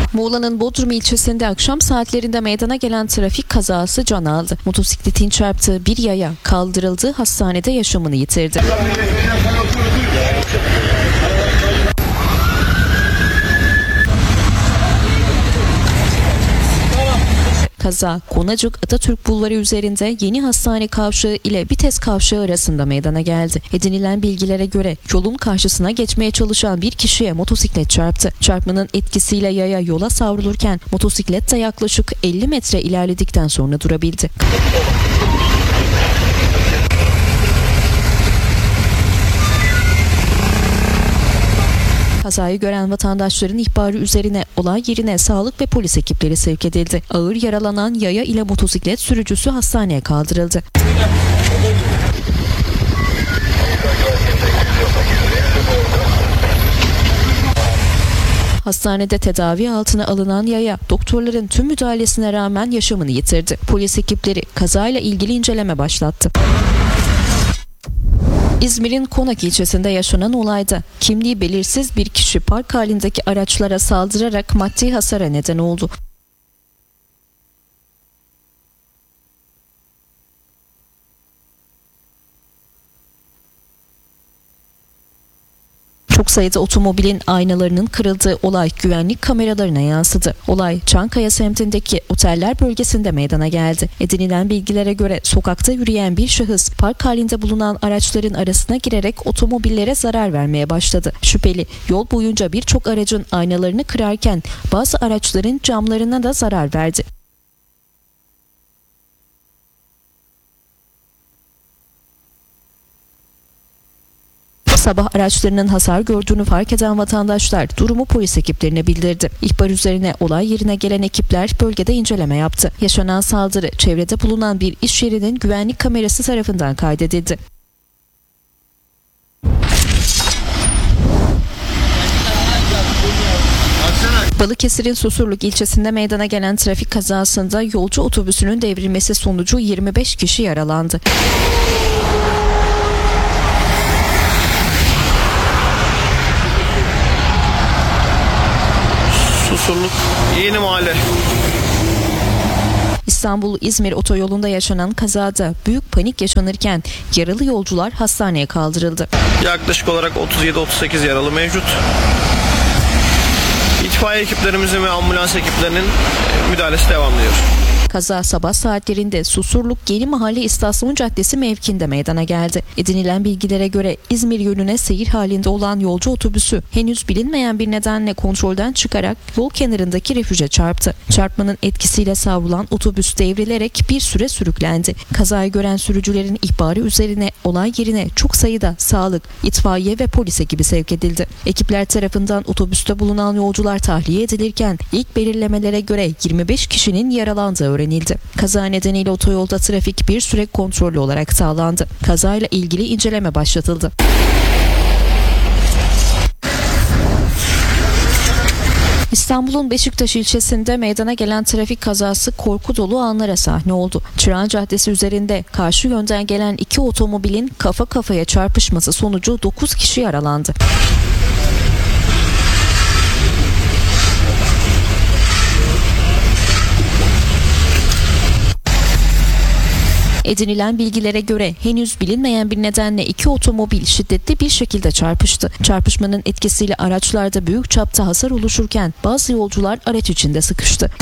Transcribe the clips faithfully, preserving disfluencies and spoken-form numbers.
Muğla'nın Bodrum ilçesinde akşam saatlerinde meydana gelen trafik kazası can aldı. Motosikletin çarptığı bir yaya kaldırıldı, hastanede yaşamını yitirdi. Kaza Konacık Atatürk Bulvarı üzerinde Yeni Hastane Kavşağı ile Bites Kavşağı arasında meydana geldi. Edinilen bilgilere göre yolun karşısına geçmeye çalışan bir kişiye motosiklet çarptı. Çarpmanın etkisiyle yaya yola savrulurken motosiklet de yaklaşık elli metre ilerledikten sonra durabildi. Kazayı gören vatandaşların ihbarı üzerine olay yerine sağlık ve polis ekipleri sevk edildi. Ağır yaralanan yaya ile motosiklet sürücüsü hastaneye kaldırıldı. Hastanede tedavi altına alınan yaya doktorların tüm müdahalesine rağmen yaşamını yitirdi. Polis ekipleri kazayla ilgili inceleme başlattı. İzmir'in Konak ilçesinde yaşanan olayda kimliği belirsiz bir kişi park halindeki araçlara saldırarak maddi hasara neden oldu. Çok sayıda otomobilin aynalarının kırıldığı olay güvenlik kameralarına yansıdı. Olay Çankaya semtindeki oteller bölgesinde meydana geldi. Edinilen bilgilere göre sokakta yürüyen bir şahıs park halinde bulunan araçların arasına girerek otomobillere zarar vermeye başladı. Şüpheli yol boyunca birçok aracın aynalarını kırarken bazı araçların camlarına da zarar verdi. Sabah araçlarının hasar gördüğünü fark eden vatandaşlar durumu polis ekiplerine bildirdi. İhbar üzerine olay yerine gelen ekipler bölgede inceleme yaptı. Yaşanan saldırı çevrede bulunan bir iş yerinin güvenlik kamerası tarafından kaydedildi. Balıkesir'in Susurluk ilçesinde meydana gelen trafik kazasında yolcu otobüsünün devrilmesi sonucu yirmi beş kişi yaralandı. Susurluk Yeni Mahalle. İstanbul-İzmir otoyolunda yaşanan kazada büyük panik yaşanırken yaralı yolcular hastaneye kaldırıldı. Yaklaşık olarak otuz yedi otuz sekiz yaralı mevcut. İtfaiye ekiplerimizin ve ambulans ekiplerinin müdahalesi devam ediyor. Kaza sabah saatlerinde Susurluk Yeni Mahalle İstasyon Caddesi mevkinde meydana geldi. Edinilen bilgilere göre İzmir yönüne seyir halinde olan yolcu otobüsü henüz bilinmeyen bir nedenle kontrolden çıkarak yol kenarındaki refüje çarptı. Çarpmanın etkisiyle savrulan otobüs devrilerek bir süre sürüklendi. Kazayı gören sürücülerin ihbarı üzerine olay yerine çok sayıda sağlık, itfaiye ve polis ekibi sevk edildi. Ekipler tarafından otobüste bulunan yolcular tahliye edilirken ilk belirlemelere göre yirmi beş kişinin yaralandığı öğrenildi. Kaza nedeniyle otoyolda trafik bir süre kontrollü olarak sağlandı. Kazayla ilgili inceleme başlatıldı. İstanbul'un Beşiktaş ilçesinde meydana gelen trafik kazası korku dolu anlara sahne oldu. Çırağan Caddesi üzerinde karşı yönden gelen iki otomobilin kafa kafaya çarpışması sonucu dokuz kişi yaralandı. Edinilen bilgilere göre henüz bilinmeyen bir nedenle iki otomobil şiddetli bir şekilde çarpıştı. Çarpışmanın etkisiyle araçlarda büyük çapta hasar oluşurken bazı yolcular araç içinde sıkıştı.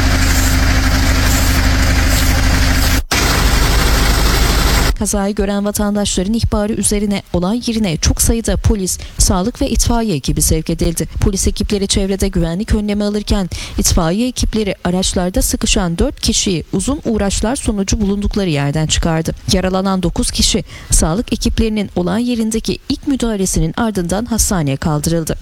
Kazayı gören vatandaşların ihbarı üzerine olay yerine çok sayıda polis, sağlık ve itfaiye ekibi sevk edildi. Polis ekipleri çevrede güvenlik önlemi alırken itfaiye ekipleri araçlarda sıkışan dört kişiyi uzun uğraşlar sonucu bulundukları yerden çıkardı. Yaralanan dokuz kişi sağlık ekiplerinin olay yerindeki ilk müdahalesinin ardından hastaneye kaldırıldı.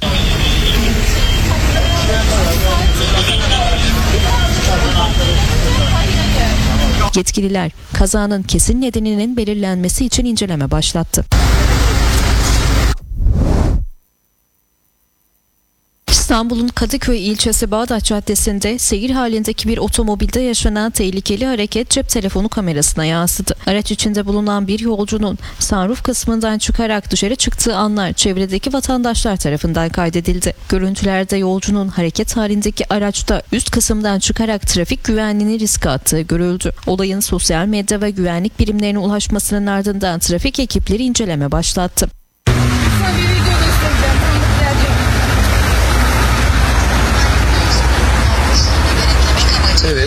Yetkililer kazanın kesin nedeninin belirlenmesi için inceleme başlattı. İstanbul'un Kadıköy ilçesi Bağdat Caddesi'nde seyir halindeki bir otomobilde yaşanan tehlikeli hareket cep telefonu kamerasına yansıdı. Araç içinde bulunan bir yolcunun sunroof kısmından çıkarak dışarı çıktığı anlar çevredeki vatandaşlar tarafından kaydedildi. Görüntülerde yolcunun hareket halindeki araçta üst kısımdan çıkarak trafik güvenliğini riske attığı görüldü. Olayın sosyal medya ve güvenlik birimlerine ulaşmasının ardından trafik ekipleri inceleme başlattı. Evet.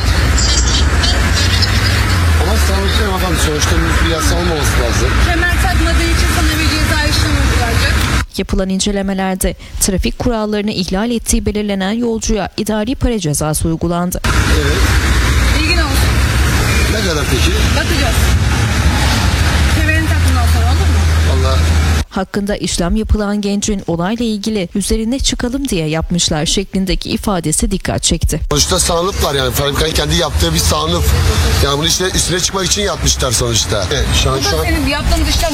Ama sağlıklı bakalım, sonuçta bir yasa olmaması lazım. Kemer takmadığı için sana bir ceza işlemi uygulanacak. Yapılan incelemelerde trafik kurallarını ihlal ettiği belirlenen yolcuya idari para cezası uygulandı. Evet. İlgin olsun. Ne kadar peki? Bakacağız. Kemerini takımdan sonra olur mu? Vallahi Hakkında işlem yapılan gencin olayla ilgili üzerine çıkalım diye yapmışlar şeklindeki ifadesi dikkat çekti. sonuçta sağlık var yani. Fabrikanın kendi yaptığı bir sağlık. Yani bunu işte üstüne çıkmak için yapmışlar sonuçta. Evet, şu an Bu şu da an senin yaptığımız işlem.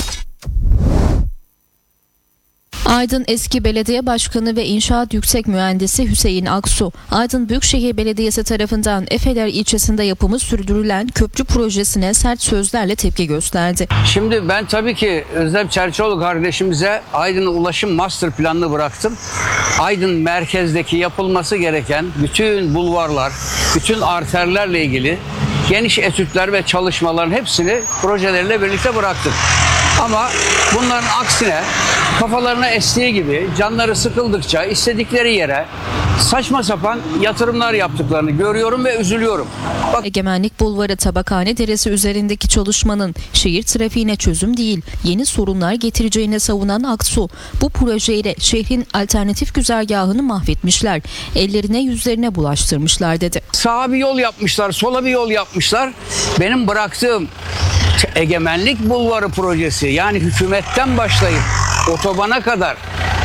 Aydın eski belediye başkanı ve inşaat yüksek mühendisi Hüseyin Aksu, Aydın Büyükşehir Belediyesi tarafından Efeler ilçesinde yapımı sürdürülen köprü projesine sert sözlerle tepki gösterdi. Şimdi ben tabii ki Özlem Çerçioğlu kardeşimize Aydın'a ulaşım master planını bıraktım. Aydın merkezdeki yapılması gereken bütün bulvarlar, bütün arterlerle ilgili geniş etütler ve çalışmaların hepsini projelerle birlikte bıraktık. Ama bunların aksine kafalarına estiği gibi canları sıkıldıkça istedikleri yere saçma sapan yatırımlar yaptıklarını görüyorum ve üzülüyorum. Bak, Egemenlik Bulvarı Tabakhane Deresi üzerindeki çalışmanın şehir trafiğine çözüm değil, yeni sorunlar getireceğini savunan Aksu, bu projeyle şehrin alternatif güzergahını mahvetmişler, ellerine yüzlerine bulaştırmışlar dedi. sağa bir yol yapmışlar, sola bir yol yapmışlar. Benim bıraktığım Egemenlik Bulvarı projesi, yani hükümetten başlayıp otobana kadar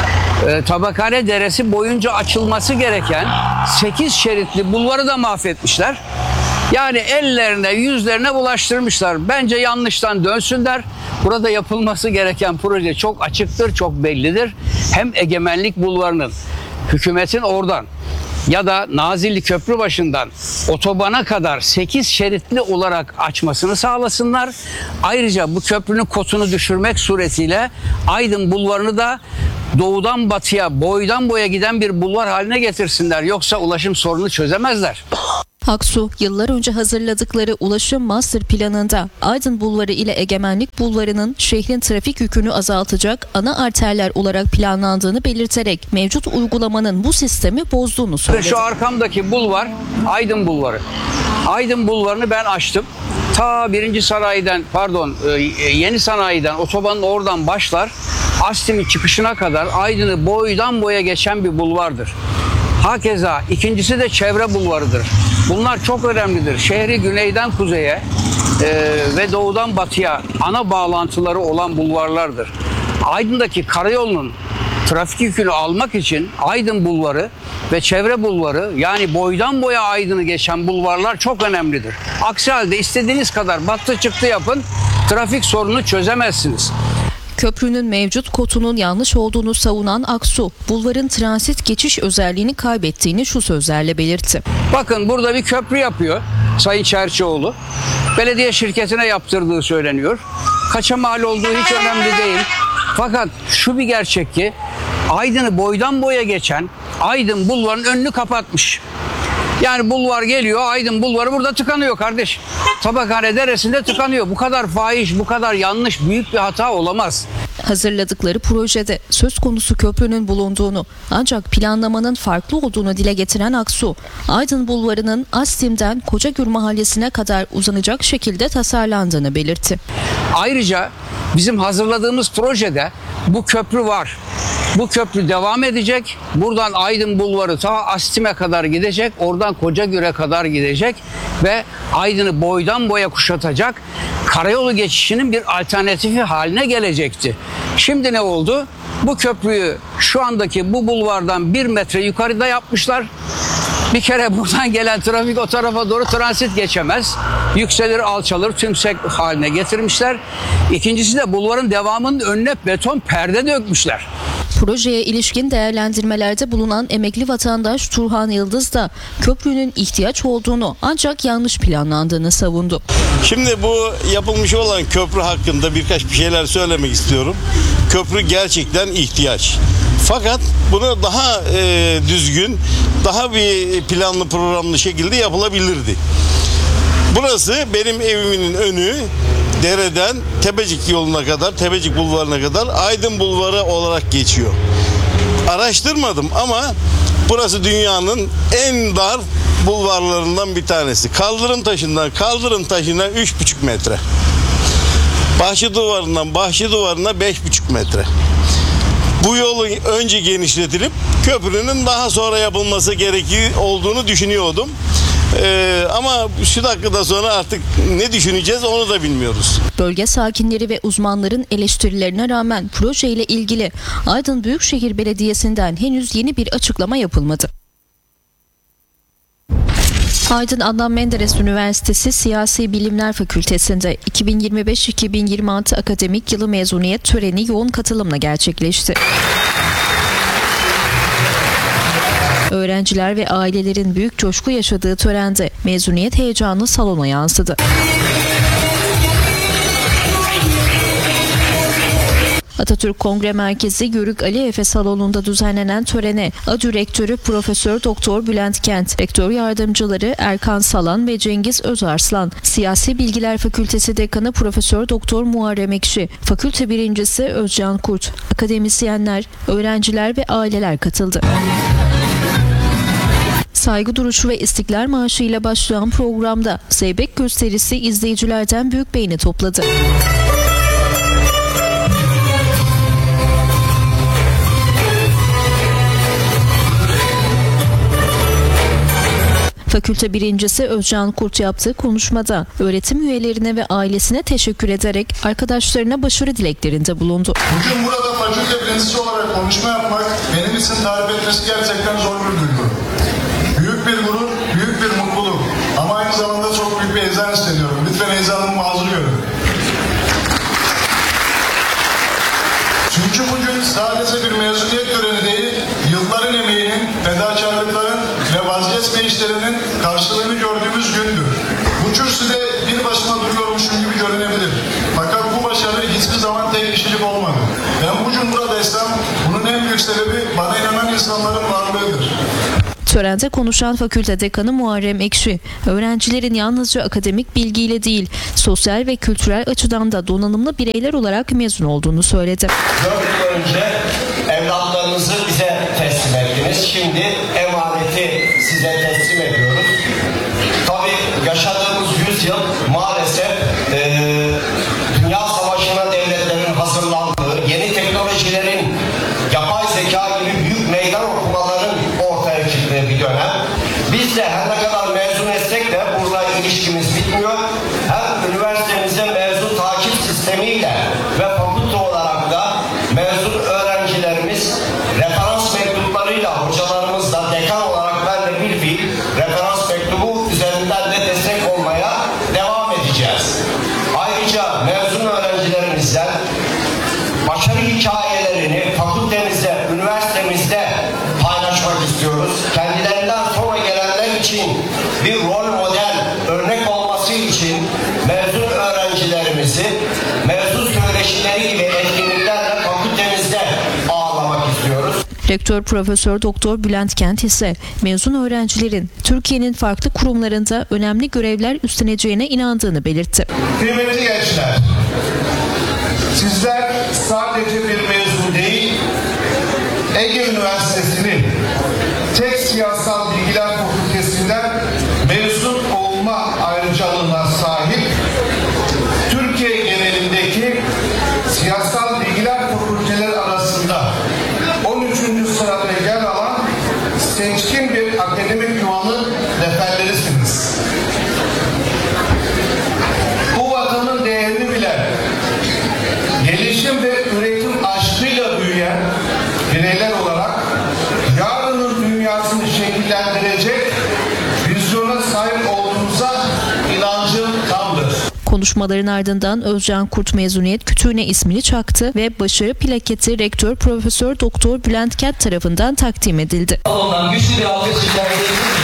e, Tabakhane Deresi boyunca açılması gereken sekiz şeritli bulvarı da mahvetmişler. Yani ellerine yüzlerine bulaştırmışlar. Bence yanlıştan dönsünler. Burada yapılması gereken proje çok açıktır, çok bellidir. Hem Egemenlik Bulvarı'nın hükümetin oradan ya da Nazilli Köprübaşı'ndan otobana kadar sekiz şeritli olarak açmasını sağlasınlar. Ayrıca bu köprünün kotunu düşürmek suretiyle Aydın Bulvarı'nı da doğudan batıya, boydan boya giden bir bulvar haline getirsinler. Yoksa ulaşım sorunu çözemezler. Aksu, yıllar önce hazırladıkları ulaşım master planında Aydın Bulvarı ile Egemenlik Bulvarı'nın şehrin trafik yükünü azaltacak ana arterler olarak planlandığını belirterek mevcut uygulamanın bu sistemi bozduğunu söyledi. Şu arkamdaki bulvar Aydın Bulvarı. Aydın Bulvarı'nı ben açtım. Ta birinci sanayiden, pardon yeni sanayiden, otobanın oradan başlar, Astim'in çıkışına kadar Aydın'ı boydan boya geçen bir bulvardır. Hakeza ikincisi de çevre bulvarıdır. Bunlar çok önemlidir. Şehri güneyden kuzeye e, ve doğudan batıya ana bağlantıları olan bulvarlardır. Aydın'daki karayolunun trafik yükünü almak için Aydın Bulvarı ve çevre bulvarı, yani boydan boya Aydın'ı geçen bulvarlar çok önemlidir. Aksi halde istediğiniz kadar battı çıktı yapın, trafik sorununu çözemezsiniz. Köprünün mevcut kotunun yanlış olduğunu savunan Aksu, bulvarın transit geçiş özelliğini kaybettiğini şu sözlerle belirtti. Bakın burada bir köprü yapıyor Sayın Çerçioğlu. Belediye şirketine yaptırdığı söyleniyor. Kaça mal olduğu hiç önemli değil. Fakat şu bir gerçek ki Aydın'ı boydan boya geçen Aydın Bulvarı'nın önünü kapatmış. Yani bulvar geliyor, Aydın Bulvarı burada tıkanıyor kardeş. Tabakhane Deresi'nde tıkanıyor. Bu kadar fahiş, bu kadar yanlış, büyük bir hata olamaz. Hazırladıkları projede söz konusu köprünün bulunduğunu ancak planlamanın farklı olduğunu dile getiren Aksu, Aydın Bulvarı'nın Astim'den Kocagür Mahallesi'ne kadar uzanacak şekilde tasarlandığını belirtti. Ayrıca bizim hazırladığımız projede bu köprü var. Bu köprü devam edecek. Buradan Aydın Bulvarı ta Astim'e kadar gidecek. Oradan Kocagür'e kadar gidecek. Ve Aydın'ı boydan boya kuşatacak karayolu geçişinin bir alternatifi haline gelecekti. Şimdi ne oldu? Bu köprüyü şu andaki bu bulvardan bir metre yukarıda yapmışlar. Bir kere buradan gelen trafik o tarafa doğru transit geçemez. Yükselir, alçalır, tümsek haline getirmişler. İkincisi de bulvarın devamının önüne beton perde dökmüşler. Projeye ilişkin değerlendirmelerde bulunan emekli vatandaş Turhan Yıldız da köprünün ihtiyaç olduğunu ancak yanlış planlandığını savundu. Şimdi bu yapılmış olan köprü hakkında birkaç bir şeyler söylemek istiyorum. Köprü gerçekten ihtiyaç. Fakat bunu daha e, düzgün, daha bir planlı programlı şekilde yapılabilirdi. Burası benim evimin önü. Dereden Tepecik yoluna kadar, Tepecik bulvarına kadar Aydın bulvarı olarak geçiyor. Araştırmadım ama burası dünyanın en dar bulvarlarından bir tanesi. Kaldırım taşından kaldırım taşına üç buçuk metre. Bahçe duvarından bahçe duvarına beş buçuk metre. Bu yolun önce genişletilip köprünün daha sonra yapılması gerekir olduğunu düşünüyordum. Ee, ama şu dakikada sonra artık ne düşüneceğiz onu da bilmiyoruz. Bölge sakinleri ve uzmanların eleştirilerine rağmen projeyle ilgili Aydın Büyükşehir Belediyesi'nden henüz yeni bir açıklama yapılmadı. Aydın Adnan Menderes Üniversitesi Siyasi Bilimler Fakültesi'nde iki bin yirmi beş iki bin yirmi altı akademik yılı mezuniyet töreni yoğun katılımla gerçekleşti. Öğrenciler ve ailelerin büyük coşku yaşadığı törende mezuniyet heyecanı salona yansıdı. Atatürk Kongre Merkezi Yörük Ali Efe Salonu'nda düzenlenen törene A D Ü Rektörü Profesör Doktor Bülent Kent, Rektör Yardımcıları Erkan Salan ve Cengiz Özarslan, Siyasi Bilgiler Fakültesi Dekanı Profesör Doktor Muharrem Ekşi, Fakülte Birincisi Özcan Kurt, akademisyenler, öğrenciler ve aileler katıldı. Saygı duruşu ve İstiklal Marşı ile başlayan programda Zeybek gösterisi izleyicilerden büyük beğeni topladı. Fakülte birincisi Özcan Kurt yaptığı konuşmada öğretim üyelerine ve ailesine teşekkür ederek arkadaşlarına başarı dileklerinde bulundu. Bugün burada fakülte birincisi olarak konuşma yapmak benim için tarif etmesi gerçekten zor bir duygu. Büyük bir gurur, büyük bir mutluluk ama aynı zamanda çok büyük bir heyecan hissediyorum. Lütfen heyecanımı mazur görün. Çünkü bugün sadece bir mezuniyet töreni değil, yılların emeğinin, fedakarlıkların ve vazgeçmeyişlerinin karşılığını gördüğümüz gündür. Bu kürsüde bir başıma duruyormuşum gibi görünebilir. Fakat bu başarı hiçbir zaman tek kişilik olmadı. Ben bugün buradaysam bunun en büyük sebebi bana inanan insanların varlığıdır. Törende konuşan fakülte dekanı Muharrem Ekşi, öğrencilerin yalnızca akademik bilgiyle değil, sosyal ve kültürel açıdan da donanımlı bireyler olarak mezun olduğunu söyledi. Dört yıl önce evlatlarınızı bize teslim ettiniz. Şimdi emaneti size teslim ediyoruz. Tabii yaşadığımız yüzyıl maalesef e, Dünya Savaşı'na devletlerin hazırlandığı, yeni teknolojilerin, yapay zeka gibi büyük meydan okumaların ortaya çıktığı bir dönem. Biz de her ne kadar mezun etsek de burada ilişkimiz bitmiyor. Hem üniversitemizde mezun takip sistemiyle ve fakülte olarak da mezun öğrencilerimiz referans mektuplarıyla, hocalarımızla, dekan olarak ben de bir fiil referans mektubu üzerinden de destek olmaya devam edeceğiz. Ayrıca mezun öğrencilerimizden başarı hikayelerini fakültemizde, üniversitemizde paylaşmak istiyoruz. Kendilerinden sonra gelenler için bir rol model, örnek olması için mezun öğrencilerimizi mezun söyleşileri gibi etkinliklerle fakültemizde ağırlamak istiyoruz. Rektör Profesör Doktor Bülent Kent ise mezun öğrencilerin Türkiye'nin farklı kurumlarında önemli görevler üstleneceğine inandığını belirtti. Kıymetli gençler, sizler sadece bir mezun değil, Ege Üniversitesi'nin tek siyasal bilgiler fakültesinden mezun olma ayrıcalığına sahip, Türkiye genelindeki siyasal bilgiler fakülteleri arasında on üçüncü sırada yer alan seçkin bir akademik yuvanın neferlerisiniz. Bu vatanın değerini bilen, gelişim ve üretim aşkıyla büyüyen bireyler olarak yarının dünyasını şekillendirecek vizyona sahip olduğunuza inancım tamdır. Konuşan Konuşmaların ardından Özcan Kurt mezuniyet kütüğüne ismini çaktı ve başarı plaketi Rektör Profesör Doktor Bülent Kent tarafından takdim edildi. Ondan güçlü bir alkış rica edebilir miyim?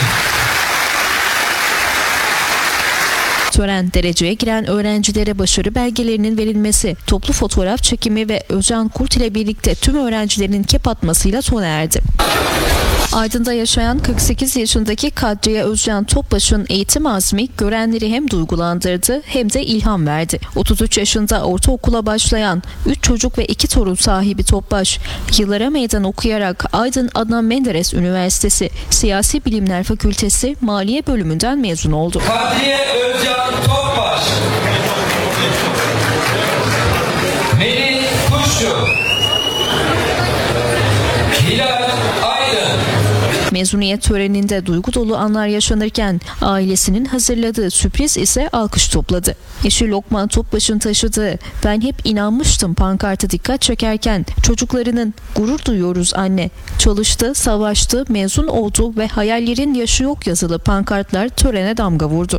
Tören dereceye giren öğrencilere başarı belgelerinin verilmesi, toplu fotoğraf çekimi ve Özcan Kurt ile birlikte tüm öğrencilerin kep atmasıyla sona erdi. Aydın'da yaşayan kırk sekiz yaşındaki Kadriye Özcan Topbaş'ın eğitim azmi görenleri hem duygulandırdı hem de ilham verdi. otuz üç yaşında ortaokula başlayan üç çocuk ve iki torun sahibi Topbaş, yıllara meydan okuyarak Aydın Adnan Menderes Üniversitesi Siyasi Bilimler Fakültesi Maliye Bölümünden mezun oldu. Kadriye Özcan Topbaş, Melih Kuşçu, Hilal Aydın. Mezuniyet töreninde duygu dolu anlar yaşanırken ailesinin hazırladığı sürpriz ise alkış topladı. Eşi Lokman Topbaş'ın taşıdığı "Ben hep inanmıştım" pankartı dikkat çekerken çocuklarının "Gurur duyuyoruz anne, çalıştı, savaştı, mezun oldu ve hayallerin yaşı yok" yazılı pankartlar törene damga vurdu.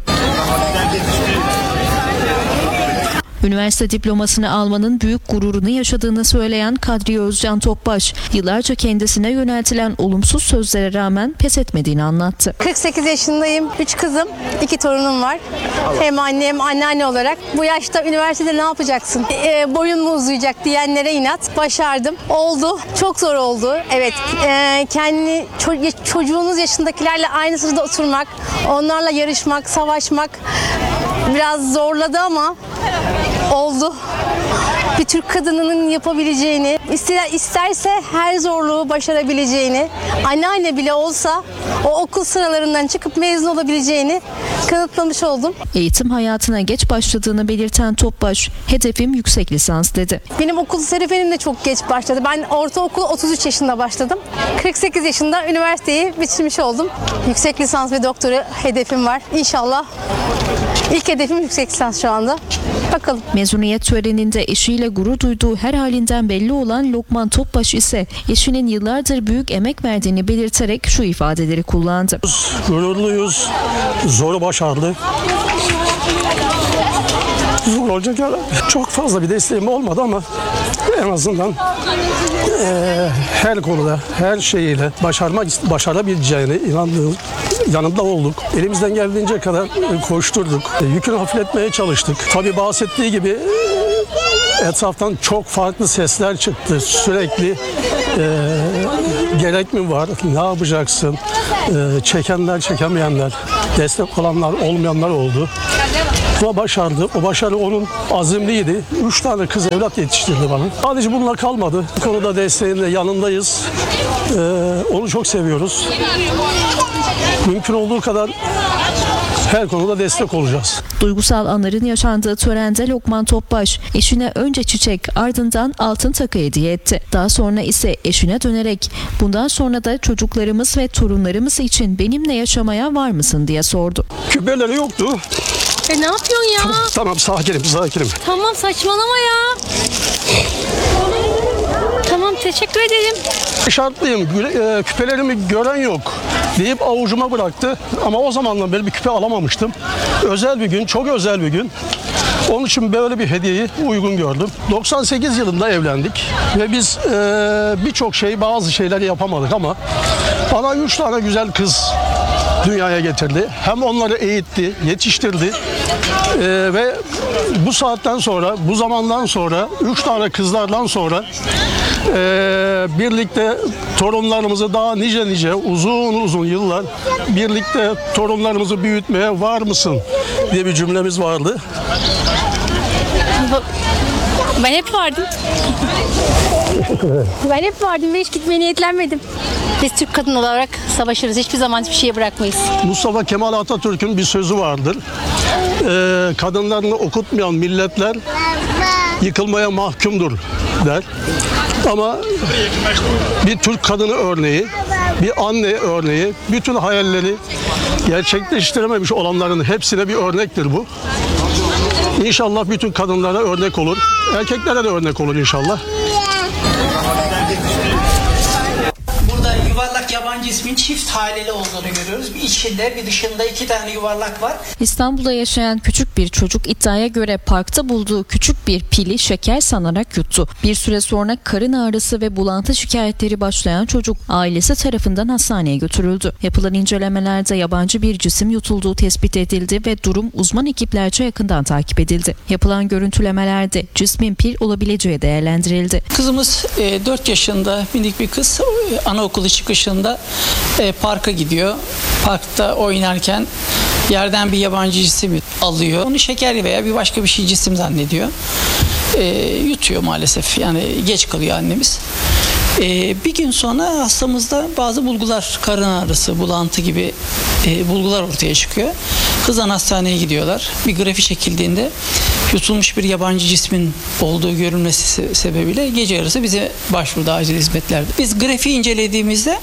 Üniversite diplomasını almanın büyük gururunu yaşadığını söyleyen Kadriye Özcan Topbaş, yıllarca kendisine yöneltilen olumsuz sözlere rağmen pes etmediğini anlattı. kırk sekiz yaşındayım, üç kızım, iki torunum var. Hem anne hem anneanne olarak. Bu yaşta üniversitede ne yapacaksın? E, boyun mu uzayacak diyenlere inat. Başardım. Oldu. Çok zor oldu. Evet. E, kendi ço- çocuğunuz yaşındakilerle aynı sırada oturmak, onlarla yarışmak, savaşmak biraz zorladı ama oldu. Bir Türk kadınının yapabileceğini, ister, isterse her zorluğu başarabileceğini, anneanne bile olsa o okul sıralarından çıkıp mezun olabileceğini kanıtlamış oldum. Eğitim hayatına geç başladığını belirten Topbaş, hedefim yüksek lisans dedi. Benim okul serüvenim de çok geç başladı. Ben ortaokula otuz üç yaşında başladım. kırk sekiz yaşında üniversiteyi bitirmiş oldum. Yüksek lisans ve doktora hedefim var. İnşallah. İlk hedefim yüksek lisans şu anda. Bakalım. Mezuniyet töreninde eşiyle gurur duyduğu her halinden belli olan Lokman Topbaş ise eşinin yıllardır büyük emek verdiğini belirterek şu ifadeleri kullandı. Gururluyuz, zoru başardı. Zor olacak ya. Çok fazla bir desteğim olmadı ama en azından e, her konuda, her şeyiyle başarmak, başarabileceğine inandığım yanında olduk. Elimizden geldiğince kadar koşturduk. E, yükünü hafifletmeye çalıştık. Tabii bahsettiği gibi etraftan çok farklı sesler çıktı. Sürekli e, gerek mi var, ne yapacaksın, e, çekenler, çekemeyenler, destek olanlar, olmayanlar oldu. Ama başardı. O başarı onun azimliydi. Üç tane kız evlat yetiştirdi bana. Sadece bununla kalmadı. Bu konuda desteğinde yanındayız. Ee, onu çok seviyoruz. Mümkün olduğu kadar her konuda destek olacağız. Duygusal anların yaşandığı törende Lokman Topbaş eşine önce çiçek, ardından altın takı hediye etti. Daha sonra ise eşine dönerek bundan sonra da çocuklarımız ve torunlarımız için benimle yaşamaya var mısın diye sordu. Küpeleri yoktu. E ne yapıyorsun ya? Tamam, tamam sakinim sakinim. Tamam saçmalama ya. Tamam teşekkür ederim. Şartlıyım, küpelerimi gören yok deyip avucuma bıraktı. Ama o zamandan beri bir küpe alamamıştım. Özel bir gün, çok özel bir gün. Onun için böyle bir hediyeyi uygun gördüm. doksan sekiz yılında evlendik ve biz e, birçok şey, bazı şeyler yapamadık ama bana üç tane güzel kız dünyaya getirdi. Hem onları eğitti, yetiştirdi ee, ve bu saatten sonra, bu zamandan sonra, üç tane kızlardan sonra e, birlikte torunlarımızı daha nice nice uzun uzun yıllar birlikte torunlarımızı büyütmeye var mısın diye bir cümlemiz vardı. Ben hep vardım. Ben hep vardım ve hiç gitmeye niyetlenmedim. Biz Türk kadın olarak savaşırız. Hiçbir zaman hiçbir şeye bırakmayız. Mustafa Kemal Atatürk'ün bir sözü vardır. Ee, kadınlarını okutmayan milletler yıkılmaya mahkumdur der. Ama bir Türk kadını örneği, bir anne örneği, bütün hayalleri gerçekleştirememiş olanların hepsine bir örnektir bu. İnşallah bütün kadınlara örnek olur. Erkeklere de örnek olur inşallah. Burada yuvarlak yabancı yabancı cismin çift haleli olduğunu görüyoruz. Bir içinde bir dışında iki tane yuvarlak var. İstanbul'da yaşayan küçük bir çocuk iddiaya göre parkta bulduğu küçük bir pili şeker sanarak yuttu. Bir süre sonra karın ağrısı ve bulantı şikayetleri başlayan çocuk ailesi tarafından hastaneye götürüldü. Yapılan incelemelerde yabancı bir cisim yutulduğu tespit edildi ve durum uzman ekiplerce yakından takip edildi. Yapılan görüntülemelerde cismin pil olabileceği değerlendirildi. Kızımız e, dört yaşında minik bir kız, anaokulu çıkışında e, parka gidiyor. Parkta oynarken yerden bir yabancı cisim alıyor. Onu şeker veya bir başka bir şey cisim zannediyor. E, yutuyor maalesef. Yani geç kalıyor annemiz. Ee, bir gün sonra hastamızda bazı bulgular, karın ağrısı, bulantı gibi e, bulgular ortaya çıkıyor. Hızla hastaneye gidiyorlar. Bir grafi çekildiğinde yutulmuş bir yabancı cismin olduğu görülmesi sebebiyle gece yarısı bize başvurdu acil hizmetlerde. Biz grafiği incelediğimizde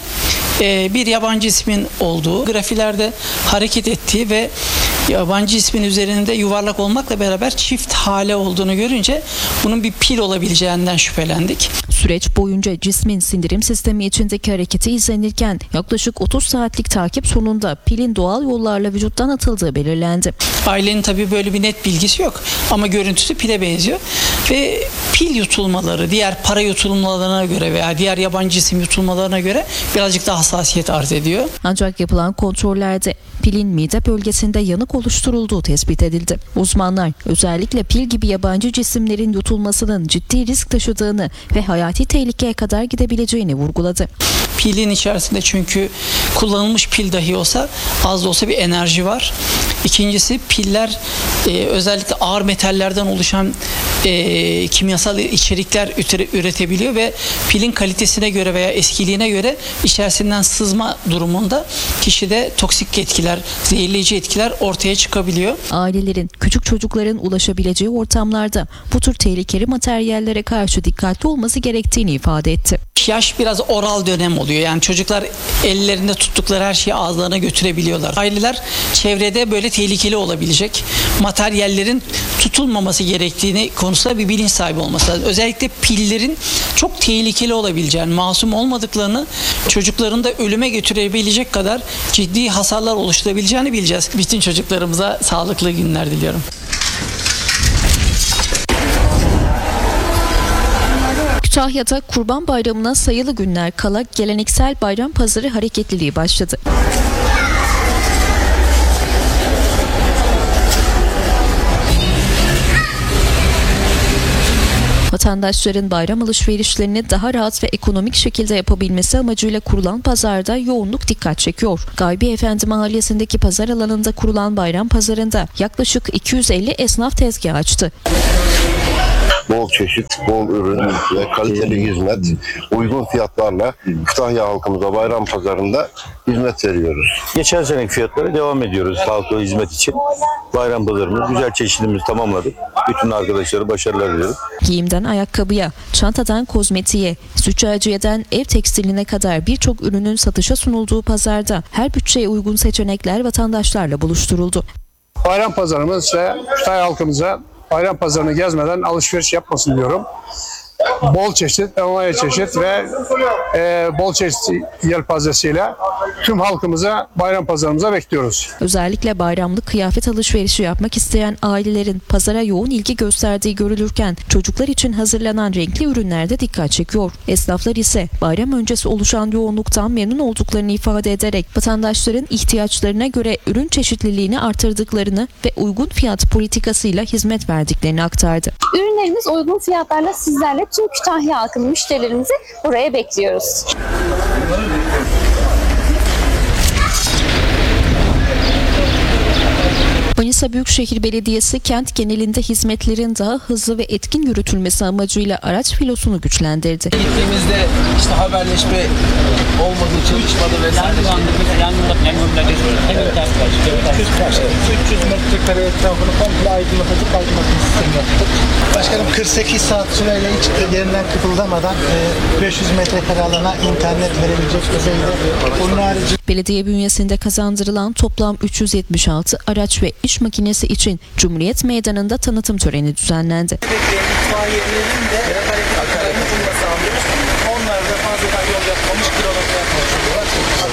e, bir yabancı cismin olduğu, grafilerde hareket ettiği ve yabancı cismin üzerinde yuvarlak olmakla beraber çift hale olduğunu görünce bunun bir pil olabileceğinden şüphelendik. Süreç boyunca cismin sindirim sistemi içindeki hareketi izlenirken yaklaşık otuz saatlik takip sonunda pilin doğal yollarla vücuttan atıldığı belirlendi. Ailenin tabii böyle bir net bilgisi yok ama görüntüsü pile benziyor ve pil yutulmaları diğer para yutulmalarına göre veya diğer yabancı cisim yutulmalarına göre birazcık daha hassasiyet arz ediyor. Ancak yapılan kontrollerde pilin mide bölgesinde yanık oluşturulduğu tespit edildi. Uzmanlar özellikle pil gibi yabancı cisimlerin yutulmasının ciddi risk taşıdığını ve hayati tehlikeye kadar gidebileceğini vurguladı. Pilin içerisinde çünkü kullanılmış pil dahi olsa az da olsa bir enerji var. İkincisi piller e, özellikle ağır metallerden oluşan e, kimyasal içerikler üretebiliyor ve pilin kalitesine göre veya eskiliğine göre içerisinden sızma durumunda kişide toksik etkiler, zehirleyici etkiler ortaya çıkabiliyor. Ailelerin küçük çocukların ulaşabileceği ortamlarda bu tür tehlikeli materyallere karşı dikkatli olması gerektiğini ifade etti. Yaş biraz oral dönem oluyor. Yani çocuklar ellerinde tuttukları her şeyi ağızlarına götürebiliyorlar. Aileler çevrede böyle tehlikeli olabilecek materyallerin tutulmaması gerektiğini konusunda bir bilinç sahibi olması lazım. Özellikle pillerin çok tehlikeli olabileceğini, masum olmadıklarını, çocukların da ölüme götürebilecek kadar ciddi hasarlar oluşturabileceğini bileceğiz. Bütün çocuklarımıza sağlıklı günler diliyorum. Kütahya'da Kurban Bayramı'na sayılı günler kala geleneksel bayram pazarı hareketliliği başladı. Vatandaşların bayram alışverişlerini daha rahat ve ekonomik şekilde yapabilmesi amacıyla kurulan pazarda yoğunluk dikkat çekiyor. Gaybi Efendi Mahallesi'ndeki pazar alanında kurulan bayram pazarında yaklaşık iki yüz elli esnaf tezgah açtı. Bol çeşit, bol ürün ve kaliteli hizmet, uygun fiyatlarla Kütahya halkımıza bayram pazarında hizmet veriyoruz. Geçen seneki fiyatlara devam ediyoruz halka hizmet için. Bayram pazarımız güzel çeşidimizi tamamladık. Bütün arkadaşlara başarılar diliyorum. Giyimden ayakkabıya, çantadan kozmetiğe, züccaciyeden ev tekstiline kadar birçok ürünün satışa sunulduğu pazarda her bütçeye uygun seçenekler vatandaşlarla buluşturuldu. Bayram pazarımız ve Kütahya halkımıza bayram pazarını gezmeden alışveriş yapmasın diyorum. Bol çeşit, envai çeşit ve e, bol çeşit yelpazesiyle tüm halkımıza bayram pazarımıza bekliyoruz. Özellikle bayramlık kıyafet alışverişi yapmak isteyen ailelerin pazara yoğun ilgi gösterdiği görülürken çocuklar için hazırlanan renkli ürünlerde dikkat çekiyor. Esnaflar ise bayram öncesi oluşan yoğunluktan memnun olduklarını ifade ederek vatandaşların ihtiyaçlarına göre ürün çeşitliliğini artırdıklarını ve uygun fiyat politikasıyla hizmet verdiklerini aktardı. Ürünlerimiz uygun fiyatlarla sizlerle tüm Kütahya halkının müşterilerimizi buraya bekliyoruz. Manisa Büyükşehir Belediyesi kent genelinde hizmetlerin daha hızlı ve etkin yürütülmesi amacıyla araç filosunu güçlendirdi. Gittiğimizde işte haberleşme olmadığı için uçmadı vesaire. üç yüz metrekare etrafını komple aydınlatıcı aydınlatma sistemi yaptık. Başkanım kırk sekiz saat süreyle hiç yerinden kıpıldamadan beş yüz metrekare alana internet verebilecek düzeyde. Bunun harici belediye bünyesinde kazandırılan toplam üç yüz yetmiş altı araç ve iş makinesi için Cumhuriyet Meydanı'nda tanıtım töreni düzenlendi. İtfaiyelerin de hareket kararını sağlıyoruz. Onlar da fazladan yol yapmamış, kilometre yapmamış oluyorlar.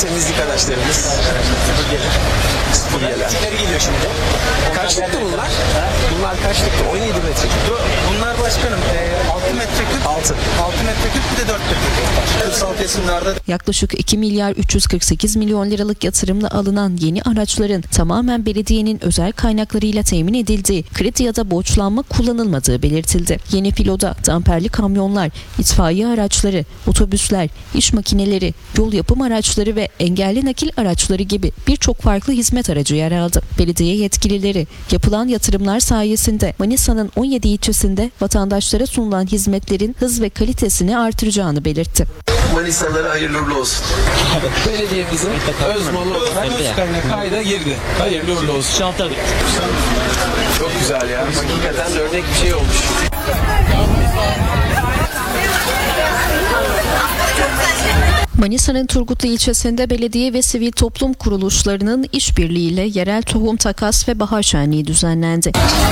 temizlik araçlarımız. Süpürgeler. Süpürgeler. Küçükleri geliyor şimdi. Kaçlıktı bunlar? Bunlar kaçlıktı? on yedi metreküp. Bunlar başkanım altı metreküp. altı. altı metreküp bir de dört metreküp var. Kırsal kesimlerde Yaklaşık iki milyar üç yüz kırk sekiz milyon liralık yatırımla alınan yeni araçların tamamen belediyenin özel kaynaklarıyla temin edildiği, kredi ya da borçlanma kullanılmadığı belirtildi. Yeni filoda damperli kamyonlar, itfaiye araçları, otobüsler, iş makineleri, yol yapım araçları ve engelli nakil araçları gibi birçok farklı hizmet aracı yer aldı. Belediye yetkilileri yapılan yatırımlar sayesinde Manisa'nın on yedi ilçesinde vatandaşlara sunulan hizmetlerin hız ve kalitesini artıracağını belirtti. Manisalara hayırlı uğurlu olsun. Belediyemizin öz malı olarak öz kaynak kayda girdi. Hayırlı uğurlu olsun. Şalter. Çok güzel ya. Hakikaten de örnek bir şey olmuş. Manisa'nın Turgutlu ilçesinde belediye ve sivil toplum kuruluşlarının işbirliğiyle yerel tohum takas ve bahar şenliği düzenlendi.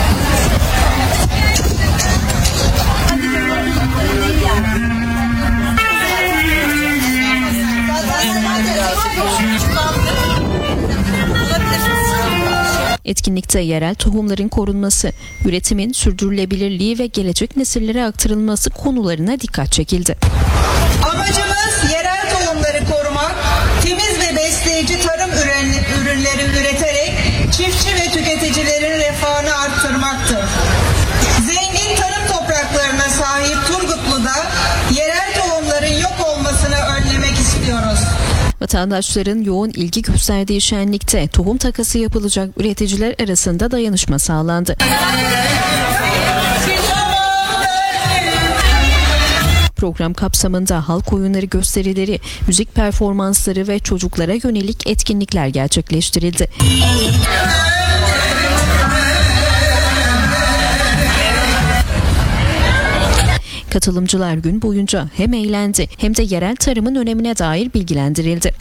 Etkinlikte yerel tohumların korunması, üretimin sürdürülebilirliği ve gelecek nesillere aktarılması konularına dikkat çekildi. Amacımız yerel tohumları korumak, temiz ve besleyici tarım ürünleri üreterek çiftçi ve tüketicilerin refahını arttırmaktır. Zengin tarım topraklarına sahip Turgutlu'da yerel tohumların yok olmasını önlemek istiyoruz. Vatandaşların yoğun ilgi gösterdiği şenlikte tohum takası yapılacak üreticiler arasında dayanışma sağlandı. Program kapsamında halk oyunları gösterileri, müzik performansları ve çocuklara yönelik etkinlikler gerçekleştirildi. Katılımcılar gün boyunca hem eğlendi hem de yerel tarımın önemine dair bilgilendirildi.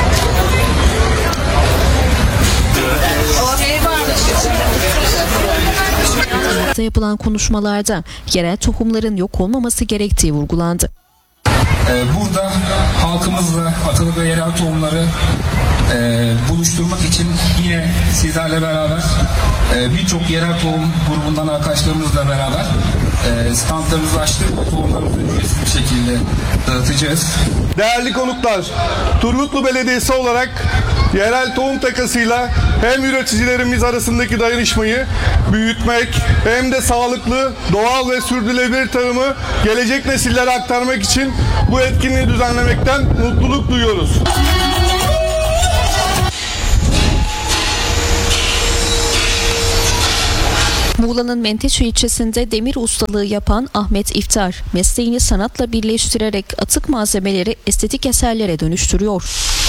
Yapılan konuşmalarda yerel tohumların yok olmaması gerektiği vurgulandı. Burada halkımızla atalı ve yerel tohumları e, buluşturmak için yine sizlerle beraber e, birçok yerel tohum grubundan arkadaşlarımızla beraber e, standlarımızı açtık ve tohumlarımızı ücretsiz bir şekilde dağıtacağız. Değerli konuklar, Turgutlu Belediyesi olarak yerel tohum takasıyla hem üreticilerimiz arasındaki dayanışmayı büyütmek hem de sağlıklı, doğal ve sürdürülebilir tarımı gelecek nesillere aktarmak için bu etkinliği düzenlemekten mutluluk duyuyoruz. Muğla'nın Menteşe ilçesinde demir ustalığı yapan Ahmet İftar, mesleğini sanatla birleştirerek atık malzemeleri estetik eserlere dönüştürüyor.